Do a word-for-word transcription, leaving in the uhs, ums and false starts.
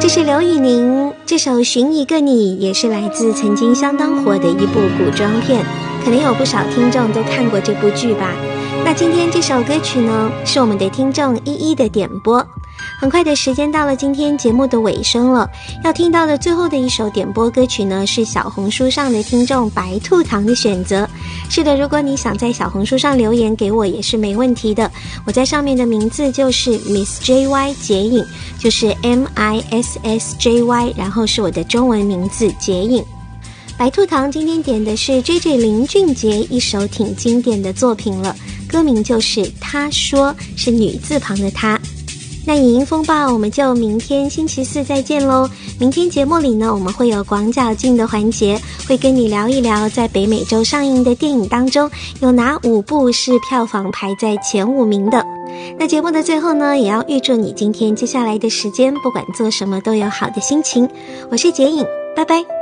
这是刘宇宁，这首《寻一个你》也是来自曾经相当火的一部古装片，可能有不少听众都看过这部剧吧。那今天这首歌曲呢，是我们的听众一一的点播。很快的时间到了今天节目的尾声了，要听到的最后的一首点播歌曲呢，是小红书上的听众白兔糖的选择。是的，如果你想在小红书上留言给我也是没问题的，我在上面的名字就是 Miss J Y 杰影，就是 M I S S J Y， 然后是我的中文名字杰影。白兔糖今天点的是 J J 林俊杰一首挺经典的作品了，歌名就是他说，是女字旁的他。那影音风暴我们就明天星期四再见咯。明天节目里呢，我们会有广角镜的环节，会跟你聊一聊在北美洲上映的电影当中有哪五部是票房排在前五名的。那节目的最后呢，也要预祝你今天接下来的时间不管做什么都有好的心情。我是杰影，拜拜。